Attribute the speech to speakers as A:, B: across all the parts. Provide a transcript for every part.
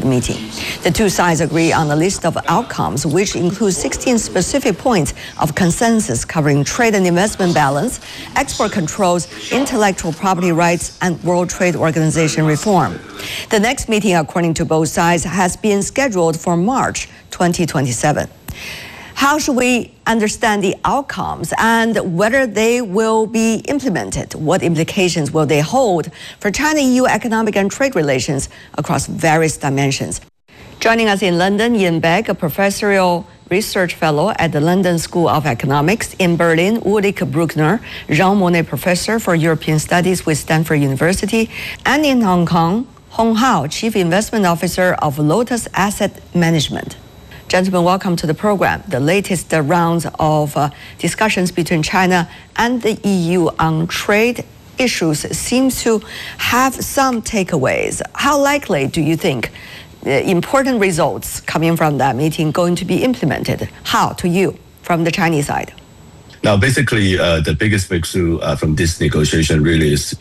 A: the meeting. The two sides agree on a list of outcomes, which includes 16 specific points of consensus covering trade and investment balance, export controls, intellectual property rights, and World Trade Organization reform. The next meeting, according to both sides, has been scheduled for March 2027. How should we understand the outcomes and whether they will be implemented? What implications will they hold for China-EU economic and trade relations across various dimensions? Joining us in London, Ian Beck, a professorial research fellow at the London School of Economics. In Berlin, Ulrike Bruckner, Jean Monnet Professor for European Studies with Stanford University. And in Hong Kong, Hong Hao, Chief Investment Officer of Lotus Asset Management. Gentlemen, welcome to the program. The latest rounds of discussions between China and the EU on trade issues seems to have some takeaways. How likely do you think the important results coming from that meeting going to be implemented? How, to you, from the Chinese side?
B: Now, basically, the biggest breakthrough from this negotiation really is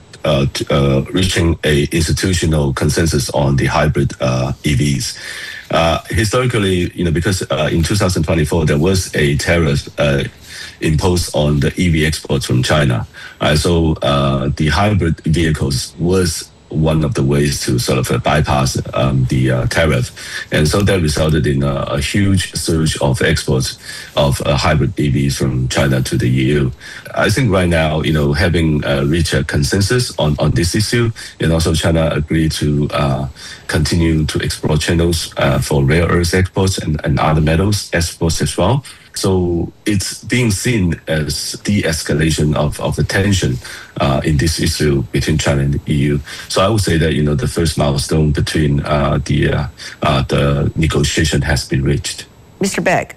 B: reaching an institutional consensus on the hybrid EVs. Historically, because in 2024 there was a tariff imposed on the EV exports from China, so the hybrid vehicles was one of the ways to sort of bypass the tariff, and so that resulted in a huge surge of exports of hybrid EVs from China to the EU. I think right now, having reached a consensus on this issue, and also China agreed to continue to explore channels for rare earth exports and other metals exports as well. So it's being seen as de-escalation of the tension in this issue between China and the EU. So I would say that the first milestone between the negotiation has been reached.
A: Mr. Beck.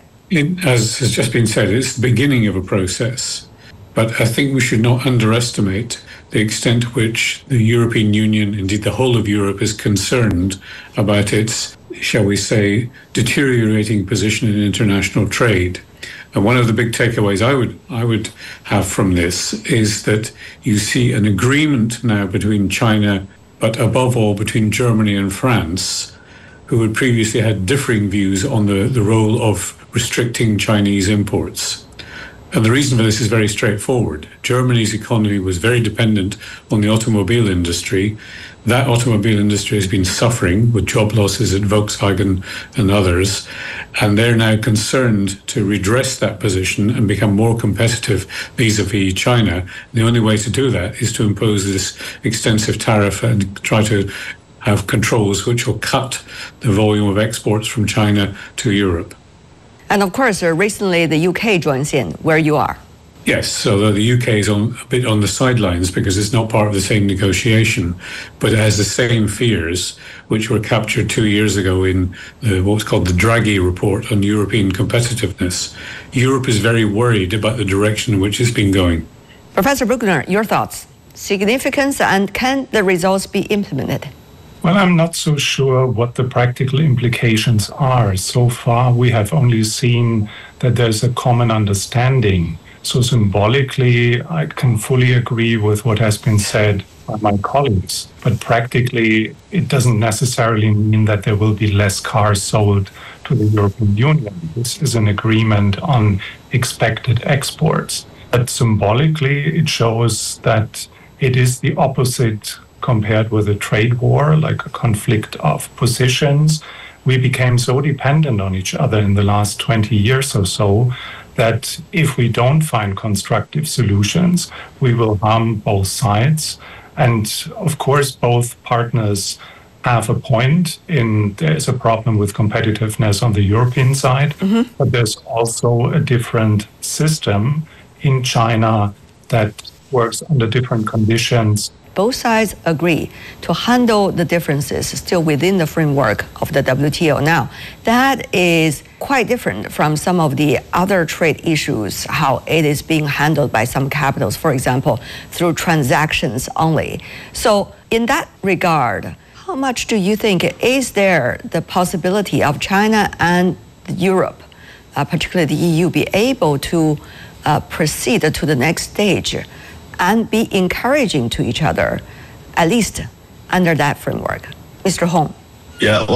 C: As has just been said, it's the beginning of a process. But I think we should not underestimate the extent to which the European Union, indeed the whole of Europe, is concerned about its, shall we say, deteriorating position in international trade. And one of the big takeaways I would have from this is that you see an agreement now between China, but above all between Germany and France, who had previously had differing views on the role of restricting Chinese imports. And the reason for this is very straightforward. Germany's economy was very dependent on the automobile industry. That automobile industry has been suffering with job losses at Volkswagen and others, and they're now concerned to redress that position and become more competitive vis-a-vis China. The only way to do that is to impose this extensive tariff and try to have controls which will cut the volume of exports from China to Europe.
A: And of course, recently the UK joins in where you are.
C: Yes, although the UK is a bit on the sidelines because it's not part of the same negotiation, but it has the same fears which were captured 2 years ago in what's called the Draghi report on European competitiveness. Europe is very worried about the direction in which it's been going.
A: Professor Bruckner, your thoughts? Significance, and can the results be implemented?
D: Well, I'm not so sure what the practical implications are. So far, we have only seen that there's a common understanding. So symbolically, I can fully agree with what has been said by my colleagues. But practically, it doesn't necessarily mean that there will be less cars sold to the European Union. This is an agreement on expected exports. But symbolically, it shows that it is the opposite compared with a trade war, like a conflict of positions. We became so dependent on each other in the last 20 years or so that if we don't find constructive solutions, we will harm both sides. And of course, both partners have a point in there's a problem with competitiveness on the European side, but there's also a different system in China that works under different conditions.
A: Both sides agree to handle the differences still within the framework of the WTO. Now, that is quite different from some of the other trade issues, how it is being handled by some capitals, for example, through transactions only. So in that regard, how much do you think is there the possibility of China and Europe, particularly the EU, be able to proceed to the next stage and be encouraging to each other, at least under that framework? Mr. Hong.
B: Yeah.